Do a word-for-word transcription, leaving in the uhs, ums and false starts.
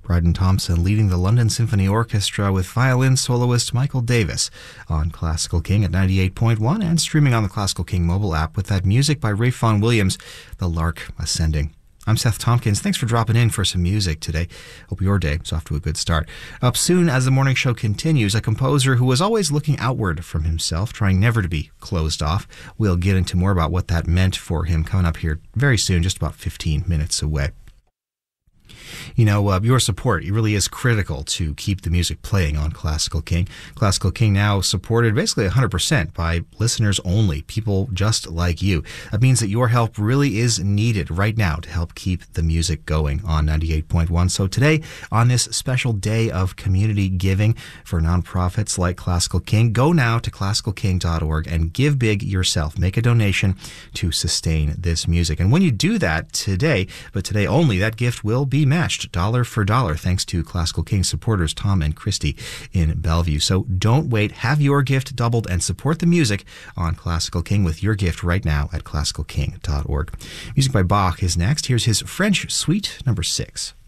Bryden Thompson leading the London Symphony Orchestra with violin soloist Michael Davis on Classical King at ninety-eight point one and streaming on the Classical King mobile app with that music by Ralph Vaughan Williams, The Lark Ascending. I'm Seth Tompkins. Thanks for dropping in for some music today. Hope your day is off to a good start. Up soon as the morning show continues, a composer who was always looking outward from himself, trying never to be closed off. We'll get into more about what that meant for him coming up here very soon, just about fifteen minutes away. You know, uh, your support, it really is critical to keep the music playing on Classical King. Classical King now supported basically one hundred percent by listeners only, people just like you. That means that your help really is needed right now to help keep the music going on ninety-eight point one. So today, on this special day of community giving for nonprofits like Classical King, go now to classical king dot org and give big yourself. Make a donation to sustain this music. And when you do that today, but today only, that gift will be matched dollar for dollar thanks to Classical King supporters Tom and Christy in Bellevue. So don't wait. Have your gift doubled and support the music on Classical King with your gift right now at classical king dot org. Music by Bach is next. Here's his French Suite number six.